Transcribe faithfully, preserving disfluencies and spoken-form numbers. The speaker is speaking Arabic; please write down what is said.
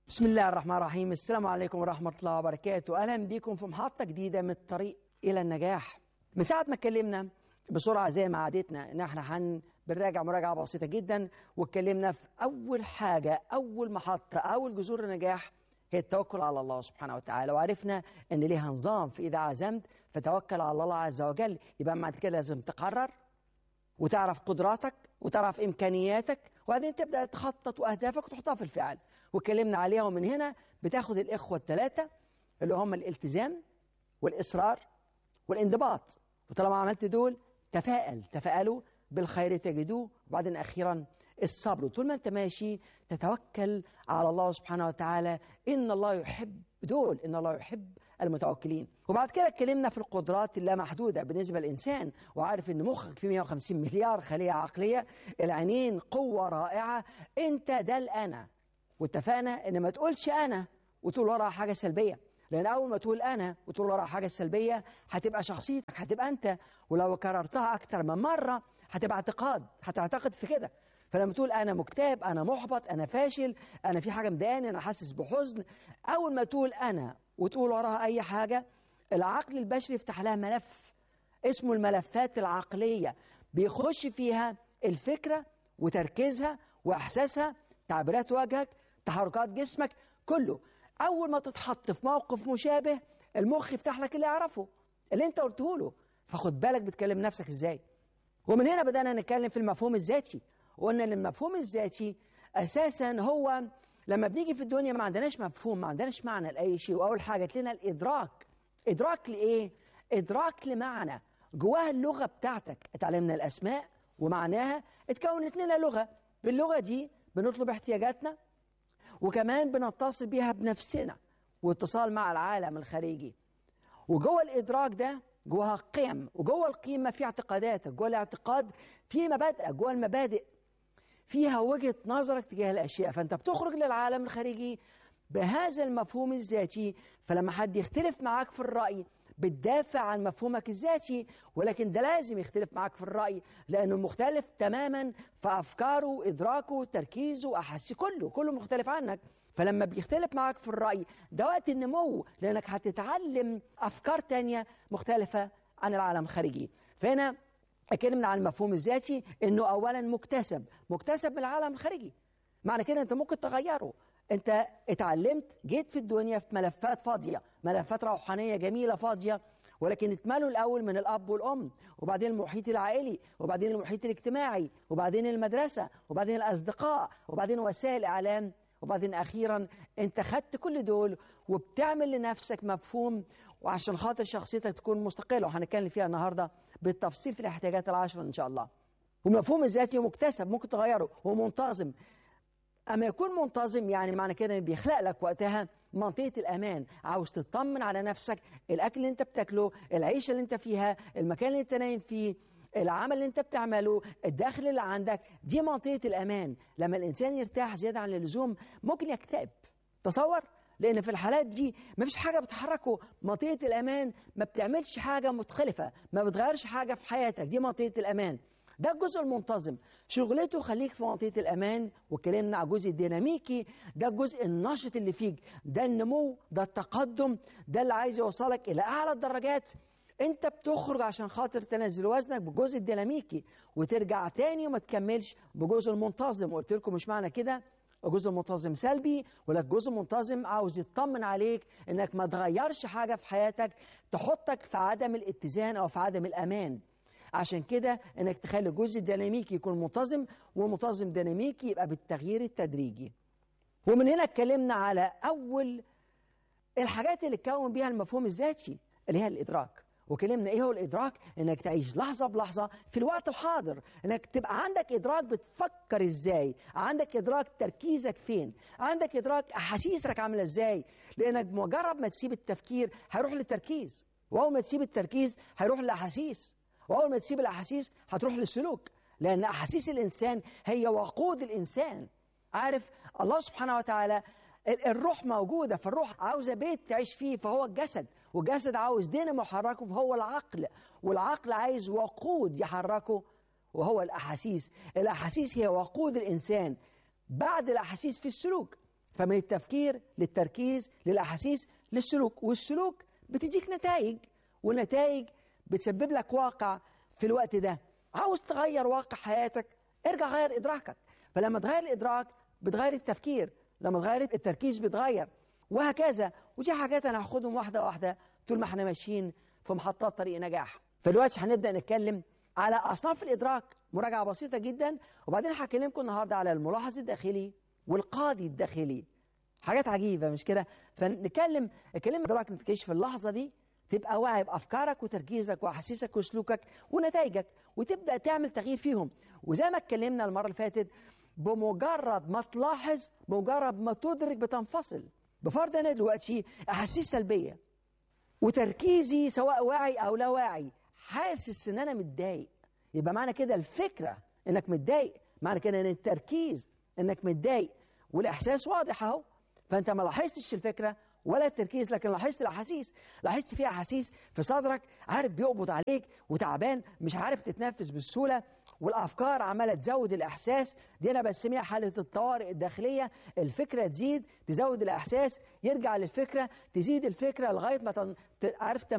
بسم الله الرحمن الرحيم. السلام عليكم ورحمة الله وبركاته. أهلا بكم في محطة جديدة من الطريق إلى النجاح. من ساعة ما اتكلمنا بسرعة زي ما عادتنا إن احنا هن بنراجع مراجعة بسيطة جدا، واتكلمنا في أول حاجة، أول محطة، أول جذور النجاح هي التوكل على الله سبحانه وتعالى، وعرفنا إن ليها نظام. في إذا عزمت فتوكل على الله عز وجل. يبقى بعد كده لازم تقرر وتعرف قدراتك وتعرف إمكانياتك، وبعدين تبدأ تخطط وأهدافك وتحطها في الفعل، واتكلمنا عليها. ومن هنا بتاخد الإخوة الثلاثة اللي هم الالتزام والإصرار والانضباط. وطالما عملت دول تفائل، تفائلوا بالخير تجدوه. وبعدين أخيرا الصبر. طول ما أنت ماشي تتوكل على الله سبحانه وتعالى، إن الله يحب دول، إن الله يحب المتوكلين. وبعد كده اتكلمنا في القدرات اللامحدودة بالنسبة للإنسان، وعارف إن مخك فيه مئة وخمسين مليار خلية عقلية، العينين قوة رائعة، أنت ده الأنا. واتفقنا إن ما تقولش أنا وتقول وراها حاجة سلبية، لأن أول ما تقول أنا وتقول وراها حاجة سلبية هتبقى شخصيتك، هتبقى أنت. ولو كررتها أكتر من مرة هتبقى اعتقاد، هتعتقد في كده. فلما تقول أنا مكتئب، أنا محبط، أنا فاشل، أنا في حاجة مضايقاني، أنا حاسس بحزن، أول ما تقول أنا وتقول وراها أي حاجة، العقل البشري يفتح لها ملف اسمه الملفات العقلية، بيخش فيها الفكرة وتركيزها وإحساسها، تعبيرات وجهك، تحركات جسمك، كله. أول ما تتحط في موقف مشابه المخ يفتح لك اللي يعرفه، اللي أنت قلته له. فخد بالك بتكلم نفسك إزاي. ومن هنا بدأنا نتكلم في المفهوم الذاتي، وقلنا ان المفهوم الذاتي أساسا هو لما بنيجي في الدنيا ما عندناش مفهوم، ما عندناش معنى لأي شيء. وأول حاجة لنا الإدراك. إدراك لإيه؟ إدراك لمعنى جواها اللغة بتاعتك. اتعلمنا الأسماء ومعناها، اتكونت لنا لغة، باللغة دي بنطلب احتياجاتنا، وكمان بنتصل بيها بنفسنا واتصال مع العالم الخارجي. وجوه الإدراك ده جواها قيم، وجوه القيمة في اعتقاداتك، جوه الاعتقاد في مبادئ، جوه المبادئ فيها وجهة نظرك تجاه الأشياء. فأنت بتخرج للعالم الخارجي بهذا المفهوم الذاتي. فلما حد يختلف معاك في الرأي بتدافع عن مفهومك الذاتي، ولكن ده لازم يختلف معاك في الرأي لأنه مختلف تماما في أفكاره، إدراكه، تركيزه، أحاسيسه، كله كله مختلف عنك. فلما بيختلف معاك في الرأي ده وقت النمو، لأنك هتتعلم أفكار تانية مختلفة عن العالم الخارجي. فهنا اتكلمنا عن المفهوم الذاتي انه اولا مكتسب، مكتسب من العالم الخارجي. معنى كده انت ممكن تغيره. انت اتعلمت، جيت في الدنيا في ملفات فاضيه، ملفات روحانيه جميله فاضيه، ولكن اتملوا الاول من الاب والام، وبعدين المحيط العائلي، وبعدين المحيط الاجتماعي، وبعدين المدرسه، وبعدين الاصدقاء، وبعدين وسائل الاعلام، وبعدين اخيرا انت خدت كل دول وبتعمل لنفسك مفهوم، وعشان خاطر شخصيتك تكون مستقله. وهنتكلم فيها النهارده بالتفصيل في الاحتياجات العشرة ان شاء الله. ومفهوم الذاتي مكتسب، ممكن تغيره، ومنتظم. اما يكون منتظم يعني معنى كده بيخلق لك وقتها منطقه الامان. عاوز تطمن على نفسك، الاكل اللي انت بتاكله، العيشه اللي انت فيها، المكان اللي انت نايم فيه، العمل اللي انت بتعمله، الدخل اللي عندك، دي منطقه الامان. لما الانسان يرتاح زياده عن اللزوم ممكن يكتئب. تصور، لأن في الحالات دي ما فيش حاجة بتحركه. منطقة الأمان ما بتعملش حاجة متخلفة، ما بتغيرش حاجة في حياتك، دي منطقة الأمان. ده الجزء المنتظم، شغلته خليك في منطقة الأمان. وكلمنا على الجزء الديناميكي، ده الجزء النشط اللي فيك، ده النمو، ده التقدم، ده اللي عايز يوصلك إلى أعلى الدرجات. أنت بتخرج عشان خاطر تنزل وزنك بالجزء الديناميكي، وترجع تاني وما تكملش بجزء المنتظم. وقلت لكم مش معنى كده جزء منتظم سلبي، ولا جزء منتظم عاوز يطمن عليك انك ما تغيرش حاجة في حياتك تحطك في عدم الاتزان او في عدم الامان. عشان كده انك تخلي الجزء الديناميكي يكون منتظم، ومنتظم ديناميكي يبقى بالتغيير التدريجي. ومن هنا اتكلمنا على اول الحاجات اللي تكون بيها المفهوم الذاتي اللي هي الادراك. وكلمنا ايه هو الادراك؟ انك تعيش لحظه بلحظه في الوقت الحاضر، انك تبقى عندك ادراك بتفكر ازاي، عندك ادراك تركيزك فين، عندك ادراك احاسيسك عامله ازاي. لانك مجرد ما تسيب التفكير هيروح للتركيز، واول ما تسيب التركيز هيروح للاحاسيس، واول ما تسيب الاحاسيس هتروح للسلوك. لان احاسيس الانسان هي وقود الانسان. عارف الله سبحانه وتعالى الروح موجودة، فالروح عاوزة بيت تعيش فيه فهو الجسد، والجسد عاوز دينامو يحركه فهو العقل، والعقل عايز وقود يحركه وهو الأحاسيس. الأحاسيس هي وقود الإنسان. بعد الأحاسيس في السلوك. فمن التفكير للتركيز للأحاسيس للسلوك، والسلوك بتديك نتائج، والنتائج بتسبب لك واقع في الوقت ده. عاوز تغير واقع حياتك، ارجع غير إدراكك. فلما تغير الإدراك بتغير التفكير، لما تغير التركيز بتغير، وهكذا. ودي حاجات أنا هاخدهم واحدة واحدة طول ما احنا ماشيين في محطات طريق نجاح. فدلوقتي هنبدأ نتكلم على أصناف الإدراك، مراجعة بسيطة جدا، وبعدين هكلمكم النهاردة على الملاحظ الداخلي والقاضي الداخلي. حاجات عجيبة مش كده؟ فنتكلم الكلمة إدراك نتكلمش في اللحظة دي، تبقى واعي بأفكارك وتركيزك وأحاسيسك وسلوكك ونتائجك، وتبدأ تعمل تغيير فيهم. وزي ما اتكلمنا المرة اللي فاتت، بمجرد ما تلاحظ، بمجرد ما تدرك بتنفصل. بفرض أنا دلوقتي أحاسيس سلبية وتركيزي سواء واعي أو لا واعي حاسس إن أنا متضايق، يبقى معنى كده الفكرة إنك متضايق، معنى كده إن التركيز إنك متضايق، والإحساس واضح أهو. فأنت ما لاحظتش الفكرة ولا التركيز، لكن لاحظت الأحاسيس. لاحظت فيها أحاسيس في صدرك عارف بيقبض عليك وتعبان، مش عارف تتنفس بسهولة، والأفكار عمالة تزود الإحساس. دي أنا بسميها حالة الطوارئ الداخلية. الفكرة تزيد تزود الإحساس، يرجع للفكرة تزيد الفكرة لغاية ما تن... عارف